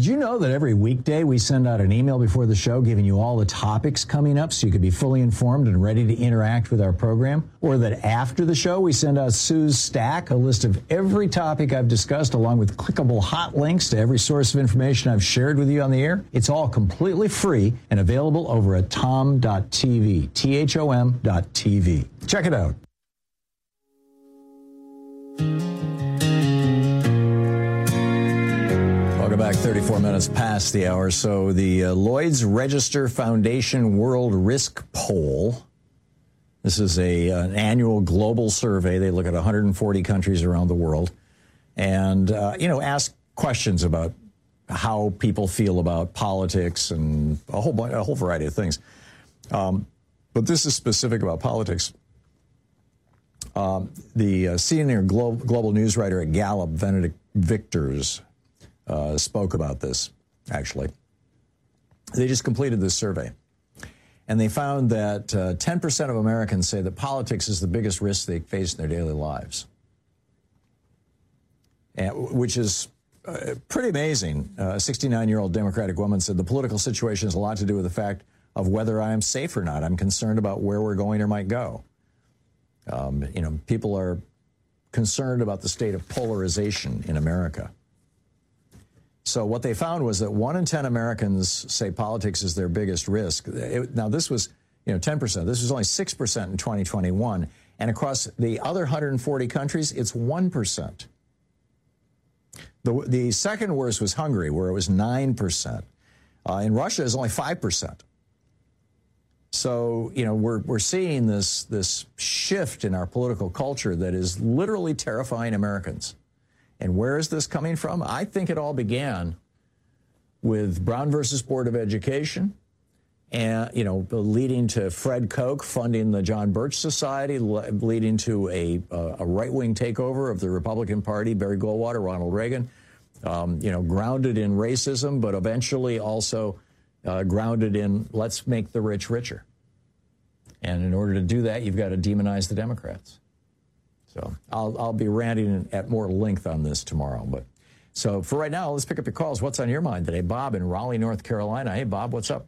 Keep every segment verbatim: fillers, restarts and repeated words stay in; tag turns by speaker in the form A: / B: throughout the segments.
A: Did you know that every weekday we send out an email before the show giving you all the topics coming up so you could be fully informed and ready to interact with our program? Or that after the show we send out Sue's Stack, a list of every topic I've discussed along with clickable hot links to every source of information I've shared with you on the air? It's all completely free and available over at tom dot t v, T H O M dot T V. Check it out. Welcome back, thirty-four minutes past the hour. So the uh, Lloyd's Register Foundation World Risk Poll. This is a uh, an annual global survey. They look at one hundred forty countries around the world and, uh, you know, ask questions about how people feel about politics and a whole, a whole variety of things. Um, but this is specific about politics. Um, the uh, senior glo- global news writer at Gallup, Benedict Victors, uh, spoke about this, actually. They just completed this survey. And they found that uh, ten percent of Americans say that politics is the biggest risk they face in their daily lives, and, which is uh, pretty amazing. Uh, a sixty-nine-year-old Democratic woman said the political situation has a lot to do with the fact of whether I am safe or not. I'm concerned about where we're going or might go. Um, you know, people are concerned about the state of polarization in America. So what they found was that one in ten Americans say politics is their biggest risk. It, now, this was, you know, ten percent. This was only six percent in twenty twenty-one. And across the other one hundred forty countries, it's one percent. The, the second worst was Hungary, where it was nine percent. Uh, in Russia, it's only five percent. So, you know, we're we're seeing this this shift in our political culture that is literally terrifying Americans. And where is this coming from? I think it all began with Brown versus Board of Education, and, you know, leading to Fred Koch funding the John Birch Society, leading to a a right-wing takeover of the Republican Party, Barry Goldwater, Ronald Reagan, um, you know, grounded in racism, but eventually also Uh, grounded in let's make the rich richer. And in order to do that, you've got to demonize the Democrats. So I'll, I'll be ranting at more length on this tomorrow. But so for right now, let's pick up your calls. What's on your mind today? Bob in Raleigh, North Carolina. Hey, Bob, what's up?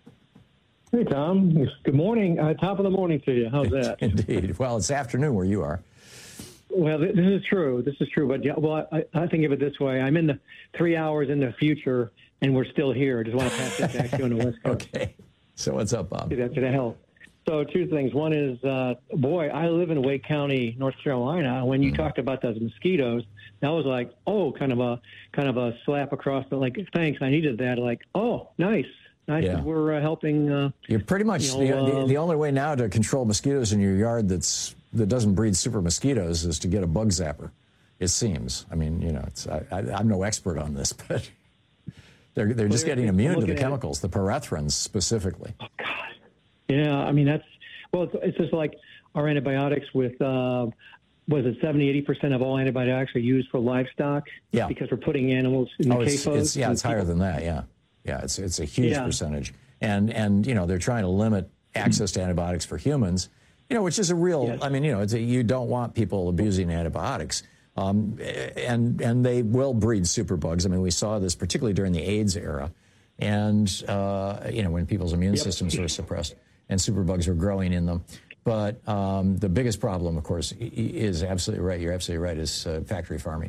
B: Hey, Tom. Good morning. Uh, top of the morning to you. How's that?
A: Indeed. Well, it's afternoon where you are.
B: Well, this is true. This is true. But, yeah, well, I, I think of it this way. I'm in the three hours in the future, and we're still here. I just want to pass that back to you on the West Coast.
A: Okay. So what's up, Bob?
B: To the hell. So two things. One is, uh, boy, I live in Wake County, North Carolina. When you mm. talked about those mosquitoes, that was like, oh, kind of a kind of a slap across the, like, thanks, I needed that. Like, oh, nice. Nice.
A: Yeah.
B: We're uh, helping. Uh,
A: You're pretty much,
B: you know,
A: the,
B: uh,
A: the, the only way now to control mosquitoes in your yard that's that doesn't breed super mosquitoes is to get a bug zapper, it seems. I mean, you know, it's, I, I, I'm no expert on this, but they're they're just getting immune to the chemicals, the pyrethrins specifically.
B: Oh, God. Yeah, I mean, that's, well, it's, it's just like our antibiotics with, uh, was it seventy, eighty percent of all antibiotics are used for livestock?
A: Yeah.
B: Because we're putting animals in
A: oh,
B: the
A: it's,
B: C A F Os.
A: It's, yeah, it's higher than that, yeah. Yeah, it's it's a huge
B: yeah.
A: percentage. And, and, you know, they're trying to limit access to antibiotics for humans, you know, which is a real,
B: yes.
A: I mean, you know, it's a, you don't want people abusing antibiotics. Um, and and they will breed superbugs. I mean, we saw this particularly during the AIDS era. And, uh, you know, when people's immune
B: yep.
A: systems were suppressed and superbugs were growing in them. But um, the biggest problem, of course, is absolutely right. You're absolutely right, is uh, factory farming.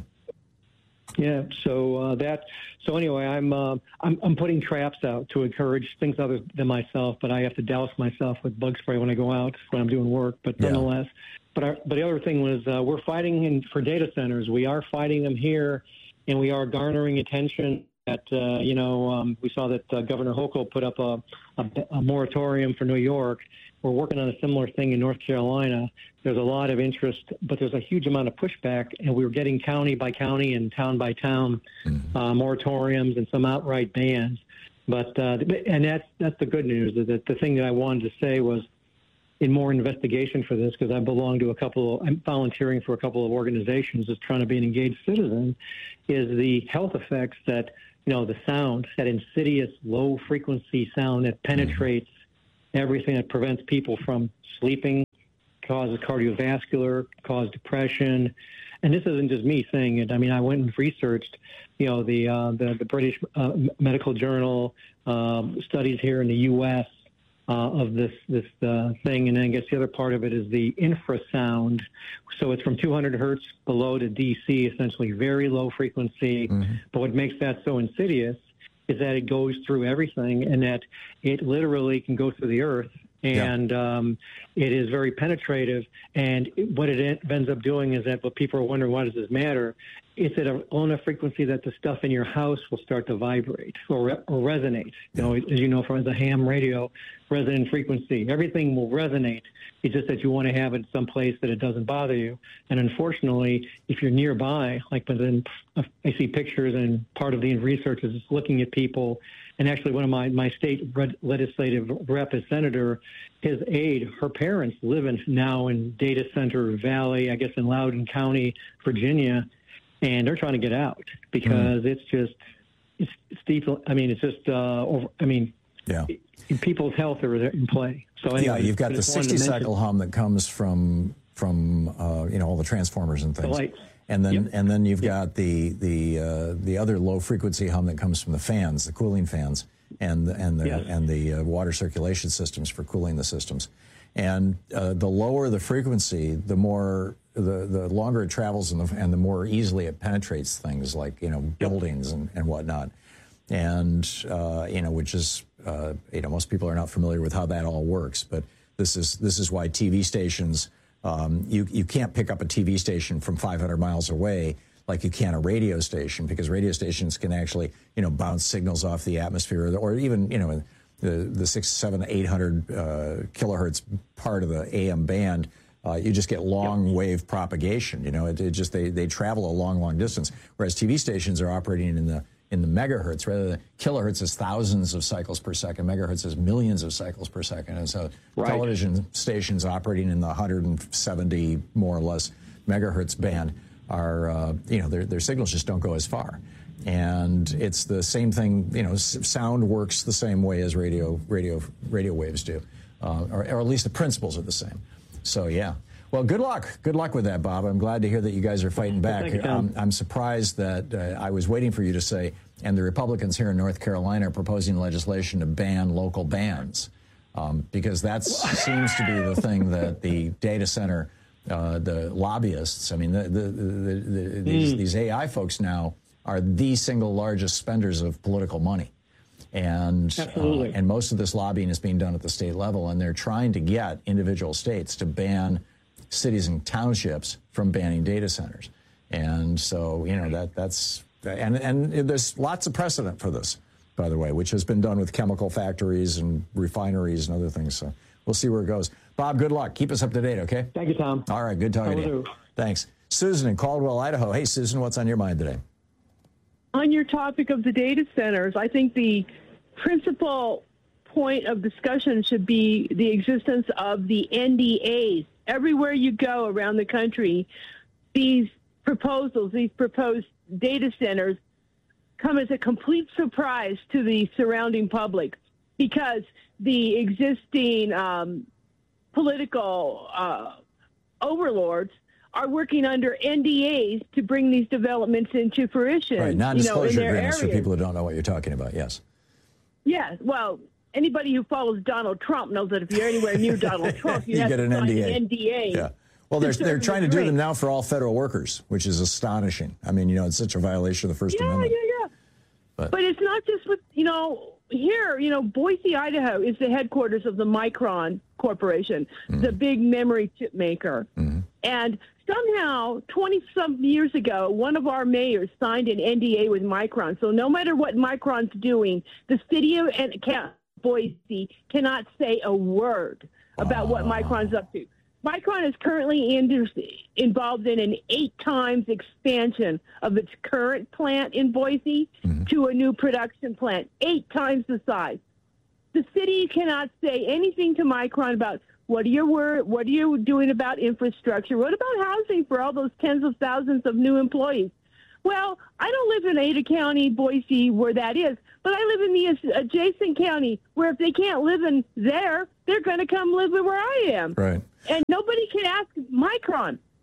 B: Yeah. So uh, that. So anyway, I'm, uh, I'm I'm putting traps out to encourage things other than myself, but I have to douse myself with bug spray when I go out when I'm doing work. But nonetheless, yeah. but our, but the other thing was uh, we're fighting in, for data centers. We are fighting them here, and we are garnering attention. At uh, you know, um, we saw that uh, Governor Hochul put up a, a, a moratorium for New York. We're working on a similar thing in North Carolina. There's a lot of interest, but there's a huge amount of pushback, and we were getting county by county and town by town mm-hmm. uh, moratoriums and some outright bans. But uh, and that's that's the good news. That the thing that I wanted to say was, in more investigation for this, because I belong to a couple. I'm volunteering for a couple of organizations that's trying to be an engaged citizen, is the health effects that you know the sound, that insidious low frequency sound that penetrates. Mm-hmm. Everything that prevents people from sleeping, causes cardiovascular, causes depression, and this isn't just me saying it. I mean, I went and researched, you know, the uh, the, the British uh, Medical Journal um, studies here in the U S Uh, of this this uh, thing, and then I guess the other part of it is the infrasound. So it's from two hundred hertz below to D C, essentially very low frequency. Mm-hmm. But what makes that so insidious is that it goes through everything, and that it literally can go through the earth, and yeah. um, it is very penetrative. And what it ends up doing is that what people are wondering, why does this matter? It's at a low enough frequency that the stuff in your house will start to vibrate or, re- or resonate. You know, as you know, from the ham radio, resonant frequency, everything will resonate. It's just that you want to have it someplace that it doesn't bother you. And unfortunately, if you're nearby, like within, I see pictures, and part of the research is looking at people. And actually, one of my, my state legislative rep, a senator, his aide, her parents live in now in Data Center Valley, I guess in Loudoun County, Virginia. And they're trying to get out because mm. it's just, it's, it's deep. I mean, it's just, uh, over, I mean, yeah. it, people's health are in play. So anyway,
A: yeah, you've got the sixty cycle hum that comes from, from, uh, you know, all the transformers and things.
B: The lights.
A: And then,
B: yep.
A: and then you've
B: yep.
A: got the, the, uh, the other low frequency hum that comes from the fans, the cooling fans, and, and the, yes. and the uh, water circulation systems for cooling the systems. And uh, the lower the frequency, the more, the, the longer it travels and the, and the more easily it penetrates things like, you know, buildings and, and whatnot. And, uh, you know, which is, uh, you know, most people are not familiar with how that all works. But this is, this is why T V stations, um, you, you can't pick up a T V station from five hundred miles away like you can a radio station, because radio stations can actually, you know, bounce signals off the atmosphere, or even, you know, the, the six, seven, eight hundred uh, kilohertz part of the A M band. Uh, you just get long yep. wave propagation. You know, it, it just they, they travel a long, long distance. Whereas T V stations are operating in the in the megahertz, rather than kilohertz is thousands of cycles per second. Megahertz is millions of cycles per second. And so right. television stations operating in the one hundred seventy more or less megahertz band are, uh, you know, their their signals just don't go as far. And it's the same thing. You know, sound works the same way as radio radio radio waves do, uh, or, or at least the principles are the same. So, yeah. Well, good luck. Good luck with that, Bob. I'm glad to hear that you guys are fighting back.
B: You,
A: um, I'm surprised that uh, I was waiting for you to say, and the Republicans here in North Carolina are proposing legislation to ban local bands, um, because that seems to be the thing that the data center, uh, the lobbyists, I mean, the, the, the, the, these, mm. these A I folks now are the single largest spenders of political money. And uh, and most of this lobbying is being done at the state level, and they're trying to get individual states to ban cities and townships from banning data centers. And so, you know, that that's and and there's lots of precedent for this, by the way, which has been done with chemical factories and refineries and other things. So we'll see where it goes. Bob, good luck. Keep us up to date, okay?
B: Thank you, Tom.
A: All right, good talking to you. Thanks. Susan in Caldwell, Idaho. Hey, Susan, what's on your mind today?
C: On your topic of the data centers, I think the principal point of discussion should be the existence of the N D As. Everywhere you go around the country, these proposals, these proposed data centers come as a complete surprise to the surrounding public, because the existing um, political uh, overlords are working under N D As to bring these developments into fruition.
A: Right, non-disclosure
C: you know,
A: agreements for people who don't know what you're talking about, yes.
C: Yes, well, anybody who follows Donald Trump knows that if you're anywhere near Donald Trump, you,
A: you
C: have
A: get
C: to
A: an
C: sign
A: N D A.
C: an N D A.
A: Yeah. Well, they're, they're trying to do them now for all federal workers, which is astonishing. I mean, you know, it's such a violation of the First
C: yeah,
A: Amendment.
C: Yeah, yeah, yeah. But, but it's not just with, you know, here, you know, Boise, Idaho is the headquarters of the Micron Corporation, mm-hmm. the big memory chip maker. Mm-hmm. And somehow, twenty-some years ago, one of our mayors signed an N D A with Micron. So no matter what Micron's doing, the city of Boise cannot say a word about uh. what Micron's up to. Micron is currently in, involved in an eight times expansion of its current plant in Boise mm-hmm. to a new production plant, eight times the size. The city cannot say anything to Micron about what are your word, what are you doing about infrastructure? What about housing for all those tens of thousands of new employees? Well, I don't live in Ada County, Boise, where that is, but I live in the adjacent county where if they can't live in there, they're going to come live where I am.
A: Right.
C: And nobody can ask Micron.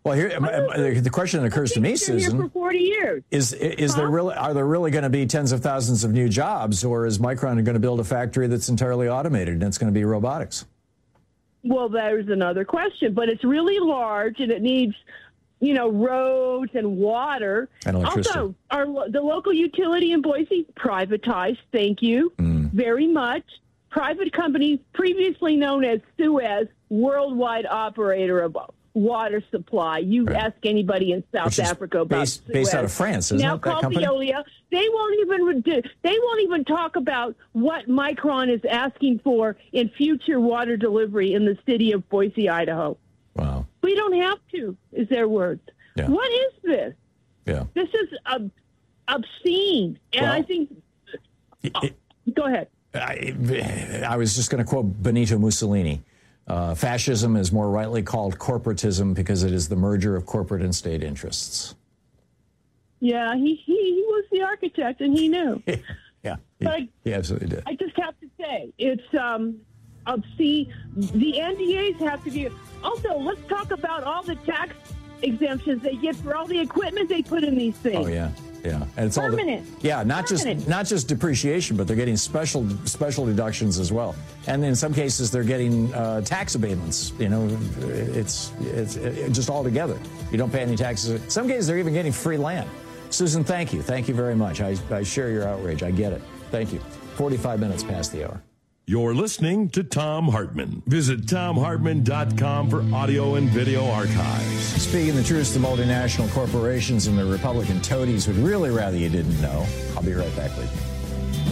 A: Well, here the question that occurs to me, Susan,
C: here for forty years.
A: is is
C: huh?
A: there really are there really going to be tens of thousands of new jobs, or is Micron going to build a factory that's entirely automated and it's going to be robotics?
C: Well, there's another question, but it's really large and it needs, you know, roads and water.
A: And electricity.
C: Also, our the local utility in Boise privatized. Thank you
A: mm.
C: very much. Private company, previously known as Suez, worldwide operator of water supply. You
A: right.
C: ask anybody in South Africa about
A: based,
C: Suez.
A: based out of France, isn't
C: now
A: it, that
C: called
A: company?
C: Veolia. They won't even they won't even talk about what Micron is asking for in future water delivery in the city of Boise, Idaho.
A: Wow.
C: We don't have to, is their words.
A: Yeah.
C: What is this?
A: Yeah.
C: This is ob- obscene, and
A: well,
C: I think.
A: It,
C: Oh, go ahead.
A: I, I was just going to quote Benito Mussolini. Uh, fascism is more rightly called corporatism because it is the merger of corporate and state interests.
C: Yeah, he, he, he was the architect, and he knew.
A: yeah, he,
C: but
A: he absolutely did.
C: I just have to say, it's um, obscene. The N D As have to be. Also, let's talk about all the tax exemptions they get for all the equipment they put in these things.
A: Oh, yeah. Yeah, and it's
C: Permanent.
A: all the, yeah, not
C: Permanent.
A: just not just depreciation, but they're getting special special deductions as well, and in some cases they're getting uh, tax abatements. You know, it's it's it, just all together. You don't pay any taxes. In some cases they're even getting free land. Susan, thank you, thank you very much. I, I share your outrage. I get it. Thank you. forty-five minutes past the hour.
D: You're listening to Thom Hartmann. Visit thom hartmann dot com for audio and video archives.
A: Speaking the truth, the multinational corporations and the Republican toadies would really rather you didn't know. I'll be right back with you.